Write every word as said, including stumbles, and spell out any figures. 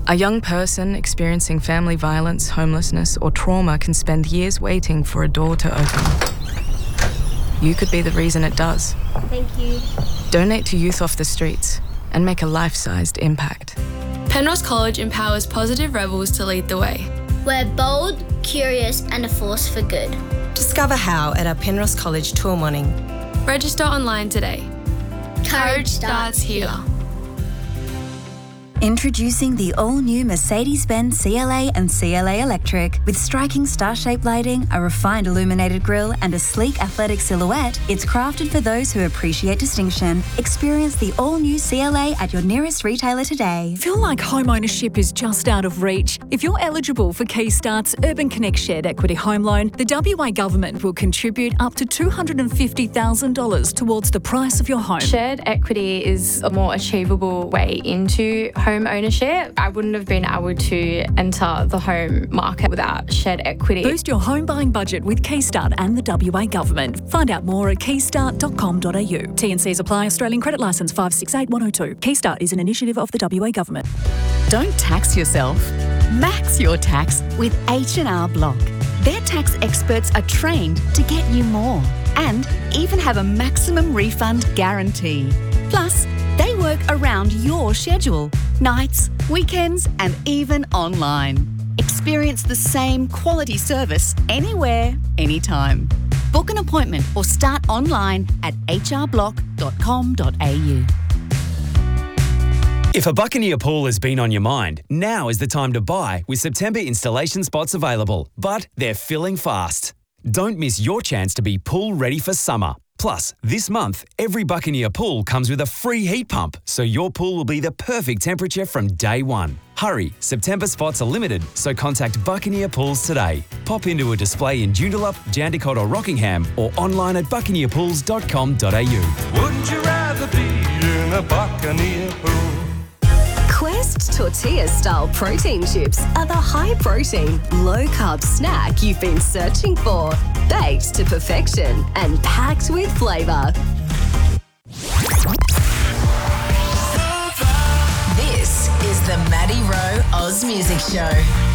A young person experiencing family violence, homelessness, or trauma can spend years waiting for a door to open. You could be the reason it does. Thank you. Donate to Youth Off the Streets and make a life-sized impact. Penrose College empowers positive rebels to lead the way. We're bold, curious, and a force for good. Discover how at our Penrose College tour morning. Register online today. Courage starts here. Introducing the all-new Mercedes-Benz C L A and C L A Electric. With striking star-shaped lighting, a refined illuminated grille, and a sleek athletic silhouette, it's crafted for those who appreciate distinction. Experience the all-new C L A at your nearest retailer today. Feel like home ownership is just out of reach? If you're eligible for Keystart's Urban Connect Shared Equity Home Loan, the W A Government will contribute up to two hundred fifty thousand dollars towards the price of your home. Shared equity is a more achievable way into home ownership. I wouldn't have been able to enter the home market without shared equity. Boost your home buying budget with Keystart and the W A Government. Find out more at keystart dot com dot a u. T and Cs apply. Australian Credit Licence five six eight one oh two. Keystart is an initiative of the W A Government. Don't tax yourself. Max your tax with H and R Block. Their tax experts are trained to get you more and even have a maximum refund guarantee. Plus, they work around your schedule, nights, weekends, and even online. Experience the same quality service anywhere, anytime. Book an appointment or start online at h r block dot com dot a u. If a Buccaneer pool has been on your mind, now is the time to buy with September installation spots available, but they're filling fast. Don't miss your chance to be pool ready for summer. Plus, this month, every Buccaneer pool comes with a free heat pump, so your pool will be the perfect temperature from day one. Hurry, September spots are limited, so contact Buccaneer Pools today. Pop into a display in Joondalup, Jandakot or Rockingham, or online at buccaneer pools dot com dot a u. Wouldn't you rather be in a Buccaneer pool? Quest tortilla-style protein chips are the high-protein, low-carb snack you've been searching for. Baked to perfection and packed with flavour. This is the Maddie Rowe Oz Music Show.